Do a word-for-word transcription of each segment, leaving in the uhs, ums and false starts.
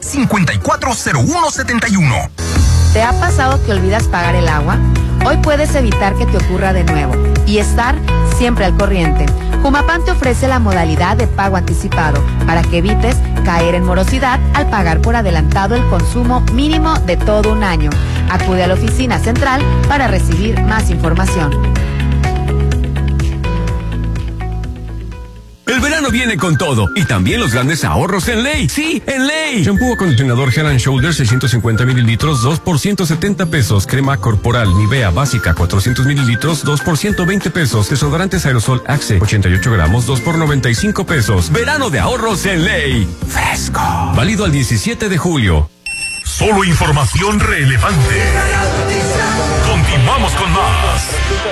cincuenta y cuatro cero uno setenta y uno. ¿Te ha pasado que olvidas pagar el agua? Hoy puedes evitar que te ocurra de nuevo y estar siempre al corriente. Jumapam te ofrece la modalidad de pago anticipado para que evites caer en morosidad al pagar por adelantado el consumo mínimo de todo un año. Acude a la oficina central para recibir más información. El verano viene con todo y también los grandes ahorros en Ley. Sí, en Ley. Shampoo acondicionador Head and Shoulders seiscientos cincuenta mililitros, dos por ciento setenta pesos. Crema corporal Nivea básica cuatrocientos mililitros, dos por ciento veinte pesos. Desodorantes aerosol Axe ochenta y ocho gramos, dos por noventa y cinco pesos. Verano de ahorros en Ley. Fresco. Válido al diecisiete de julio. Solo información relevante. Continuamos con más.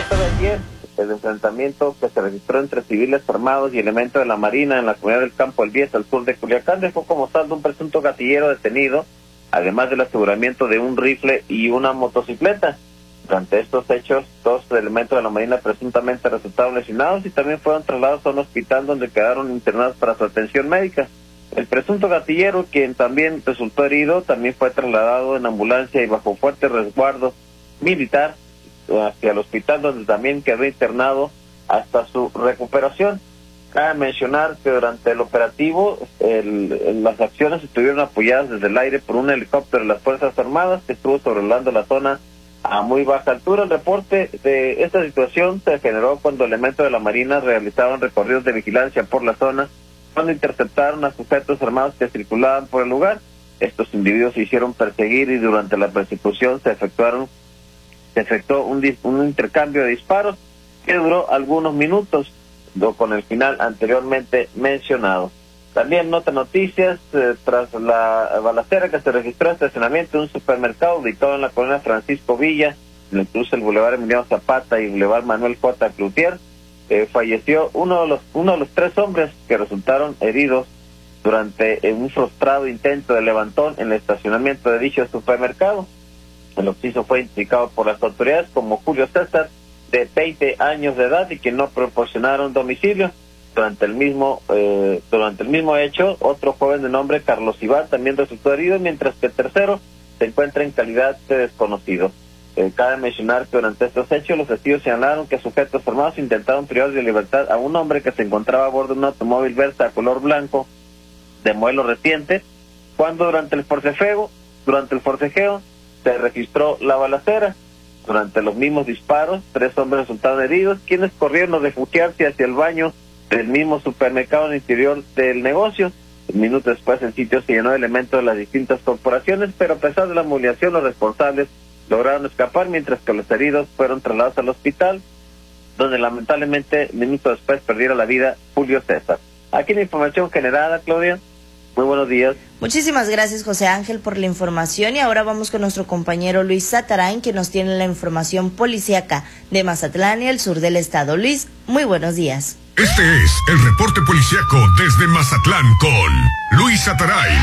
El enfrentamiento que se registró entre civiles armados y elementos de la Marina en la comunidad del Campo El Bies, al sur de Culiacán, dejó como saldo un presunto gatillero detenido, además del aseguramiento de un rifle y una motocicleta. Durante estos hechos, dos elementos de la Marina presuntamente resultaron lesionados y también fueron trasladados a un hospital donde quedaron internados para su atención médica. El presunto gatillero, quien también resultó herido, también fue trasladado en ambulancia y bajo fuerte resguardo militar hacia el hospital, donde también quedó internado hasta su recuperación. Cabe mencionar que durante el operativo el, el, las acciones estuvieron apoyadas desde el aire por un helicóptero de las Fuerzas Armadas que estuvo sobrevolando la zona a muy baja altura. El reporte de esta situación se generó cuando elementos de la Marina realizaban recorridos de vigilancia por la zona, cuando interceptaron a sujetos armados que circulaban por el lugar. Estos individuos se hicieron perseguir y durante la persecución se efectuaron se efectuó un, un intercambio de disparos que duró algunos minutos, con el final anteriormente mencionado. También nota noticias, eh, tras la balacera que se registró en estacionamiento de un supermercado ubicado en la colonia Francisco Villa, en el cruce del Boulevard Emiliano Zapata y Boulevard Manuel J. Cloutier, eh, falleció uno de los uno de los tres hombres que resultaron heridos durante eh, un frustrado intento de levantón en el estacionamiento de dicho supermercado. El occiso fue identificado por las autoridades como Julio César, de veinte años de edad, y que no proporcionaron domicilio. Durante el mismo eh, durante el mismo hecho, otro joven de nombre Carlos Iván también resultó herido, mientras que el tercero se encuentra en calidad de desconocido. Eh, cabe mencionar que durante estos hechos los testigos señalaron que sujetos armados intentaron privar de libertad a un hombre que se encontraba a bordo de un automóvil Versa color blanco de modelo reciente, cuando durante el forcejeo, durante el forcejeo se registró la balacera. Durante los mismos disparos, tres hombres resultaron heridos, quienes corrieron a refugiarse hacia el baño del mismo supermercado en el interior del negocio. Minutos después el sitio se llenó de elementos de las distintas corporaciones, pero a pesar de la movilización los responsables lograron escapar, mientras que los heridos fueron trasladados al hospital, donde lamentablemente minutos después perdiera la vida Julio César. Aquí la información generada, Claudia. Muy buenos días. Muchísimas gracias, José Ángel, por la información. Y ahora vamos con nuestro compañero Luis Satarain, que nos tiene la información policíaca de Mazatlán y el sur del estado. Luis, muy buenos días. Este es el reporte policíaco desde Mazatlán con Luis Satarain.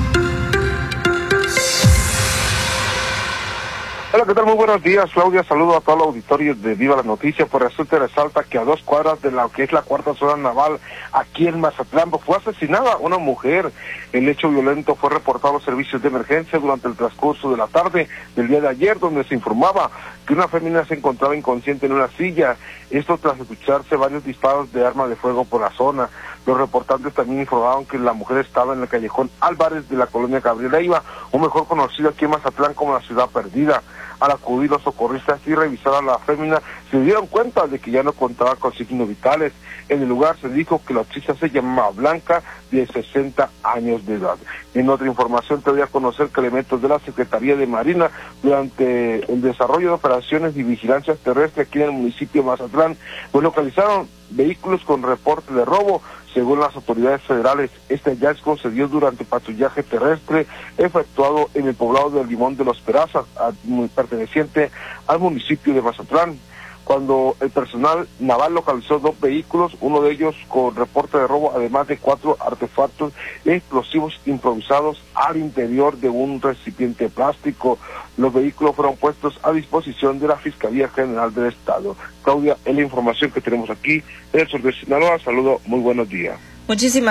Hola, ¿qué tal? Muy buenos días, Claudia. Saludo a todo el auditorio de Viva la Noticia. Pues resulta y resalta que a dos cuadras de lo que es la cuarta zona naval aquí en Mazatlán fue asesinada una mujer. El hecho violento fue reportado a los servicios de emergencia durante el transcurso de la tarde del día de ayer, donde se informaba que una fémina se encontraba inconsciente en una silla. Esto tras escucharse varios disparos de arma de fuego por la zona. Los reportantes también informaron que la mujer estaba en el callejón Álvarez de la colonia Gabriel Leiva, o mejor conocido aquí en Mazatlán como la Ciudad Perdida. Al acudir los socorristas y revisar a la fémina, se dieron cuenta de que ya no contaba con signos vitales. En el lugar se dijo que la occiso se llamaba Blanca, de sesenta años de edad. En otra información te voy a conocer que elementos de la Secretaría de Marina, durante el desarrollo de operaciones y vigilancia terrestre aquí en el municipio de Mazatlán, pues localizaron vehículos con reporte de robo. Según las autoridades federales, este hallazgo se dio durante patrullaje terrestre efectuado en el poblado del Limón de los Perazas, perteneciente al municipio de Mazatlán, cuando el personal naval localizó dos vehículos, uno de ellos con reporte de robo, además de cuatro artefactos explosivos improvisados al interior de un recipiente plástico. Los vehículos fueron puestos a disposición de la Fiscalía General del Estado. Claudia, es la información que tenemos aquí en el sur de Sinaloa. Saludo, muy buenos días. Muchísimas